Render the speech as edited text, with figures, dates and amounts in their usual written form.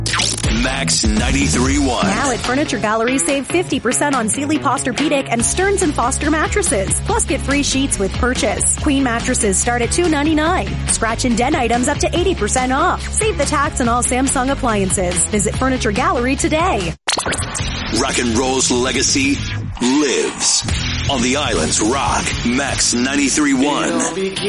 Max 93.1. Now at Furniture Gallery, save 50% on Sealy Posturepedic and Stearns & Foster mattresses. Plus get free sheets with purchase. Queen mattresses start at $299. Scratch and dent items up to 80% off. Save the tax on all Samsung appliances. Visit Furniture Gallery today. Rock and roll's legacy lives on the island's Rock Max 93.1.